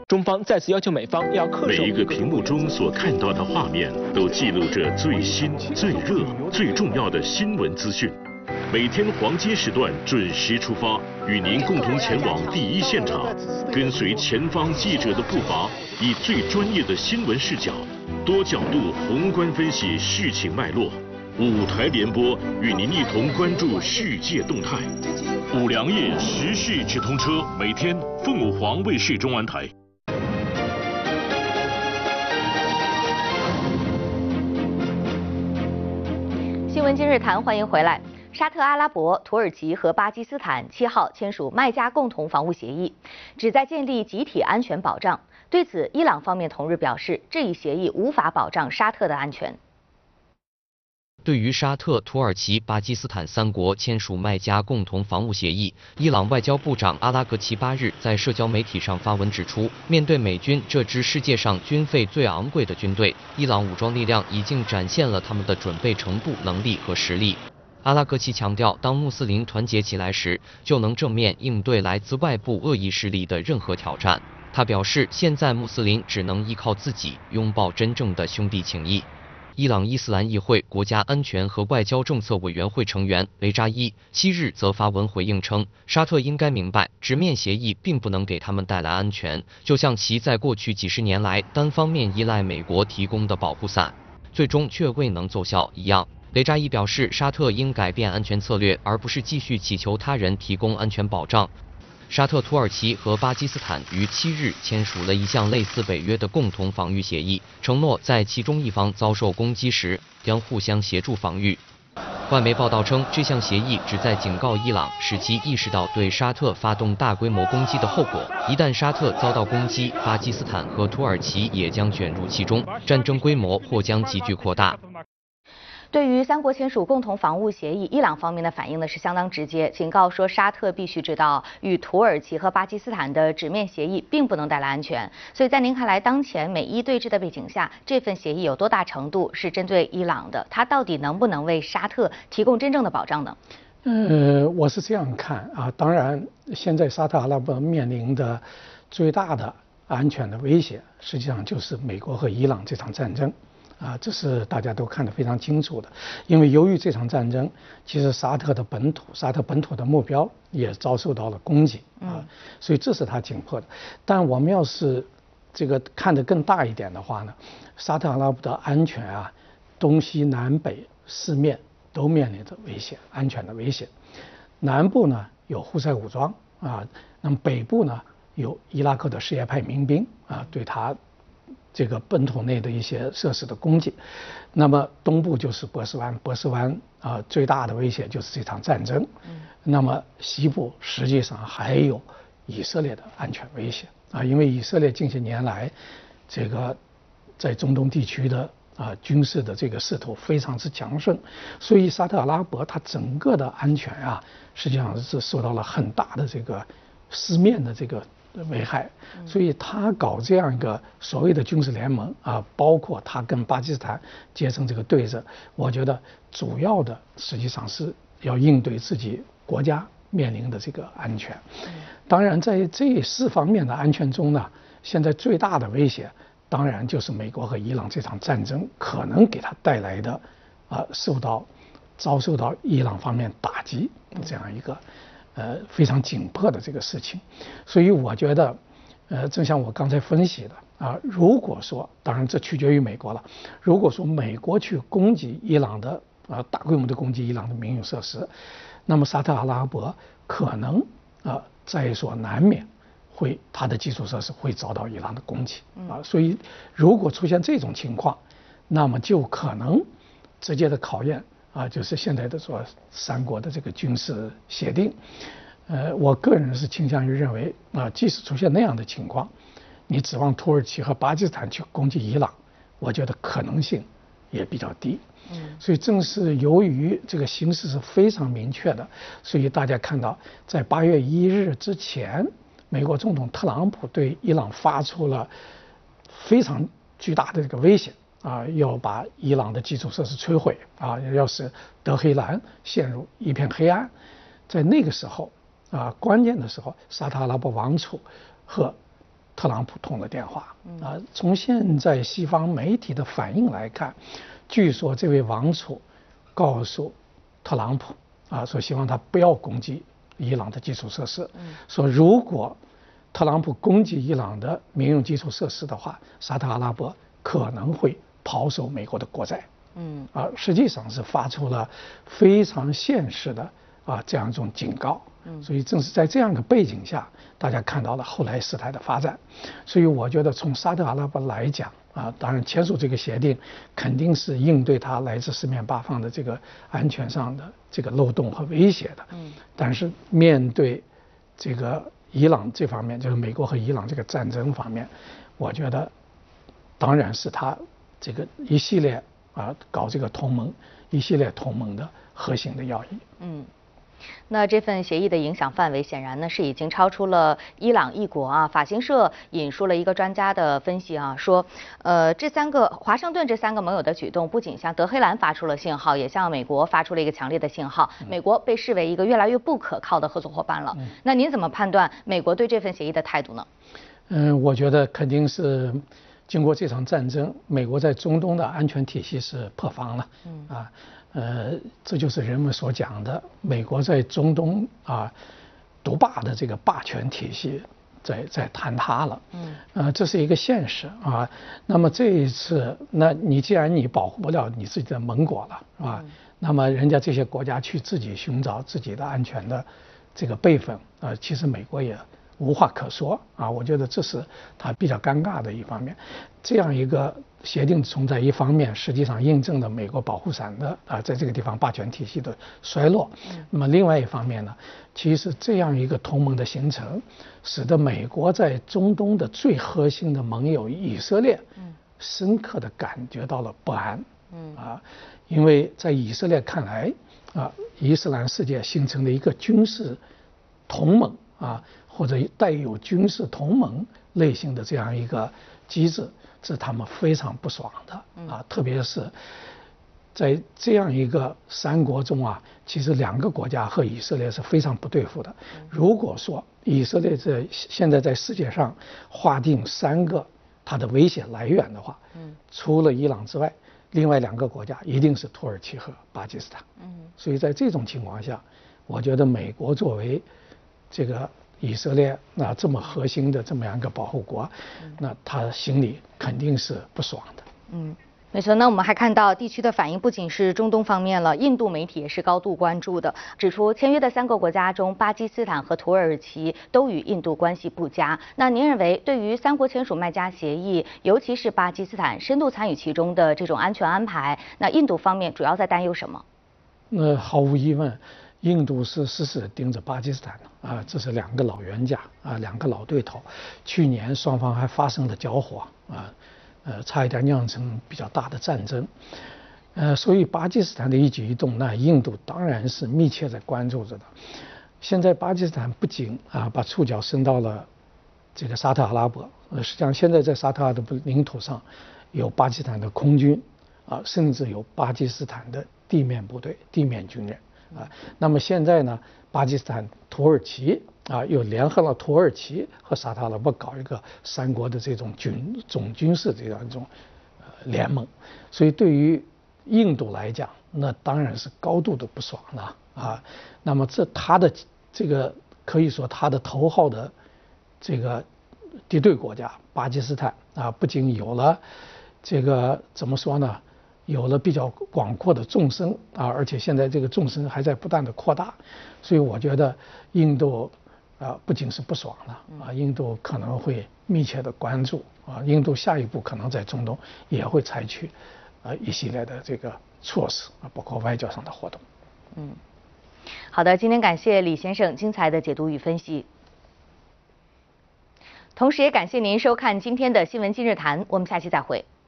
中方再次要求美方要恪守。 每一个屏幕中所看到的画面，都记录着最新、最热、最重要的新闻资讯。每天黄金时段准时出发，与您共同前往第一现场，跟随前方记者的步伐，以最专业的新闻视角，多角度宏观分析事情脉络。5台联播，与您一同关注世界动态。5粮液时事直通车，每天凤凰卫视中文台。 新闻今日谈，欢迎回来。沙特阿拉伯、土耳其和巴基斯坦7号签署麦加共同防务协议，旨在建立集体安全保障。对此，伊朗方面同日表示，这一协议无法保障沙特的安全。 对于沙特、土耳其、巴基斯坦3国签署麦加共同防务协议，伊朗外交部长阿拉格齐8日在社交媒体上发文指出，面对美军这支世界上军费最昂贵的军队，伊朗武装力量已经展现了他们的准备程度、能力和实力。阿拉格齐强调，当穆斯林团结起来时，就能正面应对来自外部恶意势力的任何挑战。他表示，现在穆斯林只能依靠自己，拥抱真正的兄弟情谊。伊朗伊斯兰议会国家安全和外交政策委员会成员雷扎伊7日则发文回应称，沙特应该明白，直面协议并不能给他们带来安全，就像其在过去几十年来单方面依赖美国提供的保护伞，最终却未能奏效一样。雷扎伊表示，沙特应改变安全策略，而不是继续祈求他人提供安全保障。沙特、土耳其和巴基斯坦于7日签署了一项类似北约的共同防御协议，承诺在其中一方遭受攻击时将互相协助防御。外媒报道称，这项协议旨在警告伊朗，使其意识到对沙特发动大规模攻击的后果。一旦沙特遭到攻击，巴基斯坦和土耳其也将卷入其中，战争规模或将急剧扩大。 对于3国签署共同防务协议，伊朗方面的反应呢是相当直接，警告说沙特必须知道，与土耳其和巴基斯坦的纸面协议并不能带来安全。所以在您看来，当前美伊对峙的背景下，这份协议有多大程度是针对伊朗的？它到底能不能为沙特提供真正的保障呢？ 我是这样看啊，当然，现在沙特阿拉伯面临的最大的安全的威胁，实际上就是美国和伊朗这场战争。这是大家都看得非常清楚的，因为由于这场战争，其实沙特本土的目标也遭受到了攻击所以这是他紧迫的。但我们要是这个看得更大一点的话呢，沙特阿拉伯的安全东西南北4面都面临着威胁，安全的威胁。南部呢有胡塞武装那么北部呢有伊拉克的什叶派民兵对他这个本土内的一些设施的攻击，那么东部就是波斯湾最大的威胁就是这场战争。那么西部实际上还有以色列的安全威胁因为以色列近些年来这个在中东地区的军事的这个势头非常之强盛，所以沙特阿拉伯它整个的安全实际上是受到了很大的这个4面的这个危害，所以他搞这样一个所谓的军事联盟包括他跟巴基斯坦结成这个对着，我觉得主要的实际上是要应对自己国家面临的这个安全。当然，在这4方面的安全中呢，现在最大的威胁，当然就是美国和伊朗这场战争可能给他带来的遭受到伊朗方面打击这样一个非常紧迫的这个事情。所以我觉得正像我刚才分析的如果说，当然这取决于美国了，如果说美国去攻击伊朗的大规模的攻击伊朗的民用设施，那么沙特阿拉伯可能在所难免会他的基础设施会遭到伊朗的攻击所以如果出现这种情况，那么就可能直接的考验就是现在的说3国的这个军事协定。我个人是倾向于认为即使出现那样的情况，你指望土耳其和巴基斯坦去攻击伊朗，我觉得可能性也比较低。所以正是由于这个形势是非常明确的，所以大家看到在8月1日之前，美国总统特朗普对伊朗发出了非常巨大的这个威胁要把伊朗的基础设施摧毁要使德黑兰陷入一片黑暗。在那个时候关键的时候，沙特阿拉伯王储和特朗普通了电话。从现在西方媒体的反应来看，据说这位王储告诉特朗普说希望他不要攻击伊朗的基础设施，说如果特朗普攻击伊朗的民用基础设施的话，沙特阿拉伯可能会抛售美国的国债。实际上是发出了非常现实的这样一种警告。所以正是在这样的背景下，大家看到了后来事态的发展。所以我觉得从沙特阿拉伯来讲当然签署这个协定肯定是应对它来自四面八方的这个安全上的这个漏洞和威胁的。但是面对这个伊朗这方面，就是美国和伊朗这个战争方面，我觉得当然是他这个一系列搞这个同盟，一系列同盟的核心的要义。 那这份协议的影响范围显然呢是已经超出了伊朗一国法新社引述了一个专家的分析说，华盛顿这3个盟友的举动不仅向德黑兰发出了信号，也向美国发出了一个强烈的信号，美国被视为一个越来越不可靠的合作伙伴了。那您怎么判断美国对这份协议的态度呢？ 我觉得肯定是经过这场战争，美国在中东的安全体系是破防了。这就是人们所讲的美国在中东独霸的这个霸权体系在坍塌了。这是一个现实那么这一次，那你既然你保护不了你自己的盟国了，是吧？那么人家这些国家去自己寻找自己的安全的这个备份其实美国也无话可说我觉得这是它比较尴尬的一方面。这样一个协定从在一方面实际上印证了美国保护伞的在这个地方霸权体系的衰落。那么另外一方面呢，其实这样一个同盟的形成，使得美国在中东的最核心的盟友以色列深刻的感觉到了不安。因为在以色列看来伊斯兰世界形成了一个军事同盟或者带有军事同盟类型的这样一个机制，是他们非常不爽的特别是在这样一个三国中其实2个国家和以色列是非常不对付的。如果说以色列现在在世界上划定3个它的危险来源的话，除了伊朗之外，另外2个国家一定是土耳其和巴基斯坦。所以在这种情况下，我觉得美国作为这个以色列这么核心的这么样一个保护国，那他心里肯定是不爽的。 没错，那我们还看到地区的反应不仅是中东方面了，印度媒体也是高度关注的，指出签约的3个国家中，巴基斯坦和土耳其都与印度关系不佳。那您认为，对于3国签署麦加协议，尤其是巴基斯坦深度参与其中的这种安全安排，那印度方面主要在担忧什么？ 毫无疑问，印度是死死盯着巴基斯坦的这是2个老冤家2个老对头。去年双方还发生了交火差一点酿成比较大的战争。所以巴基斯坦的一举一动，那印度当然是密切在关注着的。现在巴基斯坦不仅把触角伸到了这个沙特阿拉伯，实际上现在在沙特阿拉伯领土上有巴基斯坦的空军甚至有巴基斯坦的地面部队、地面军人那么现在呢，巴基斯坦、土耳其又联合了土耳其和沙特阿拉伯搞一个3国的这种总军事这样一种联盟。所以对于印度来讲，那当然是高度的不爽了那么他的这个可以说他的头号的这个敌对国家巴基斯坦不仅有了这个怎么说呢，有了比较广阔的纵深而且现在这个纵深还在不断的扩大。所以我觉得印度不仅是不爽了印度可能会密切的关注印度下一步可能在中东也会采取一系列的这个措施包括外交上的活动。 好的，今天感谢李先生精彩的解读与分析，同时也感谢您收看今天的新闻今日谈，我们下期再会。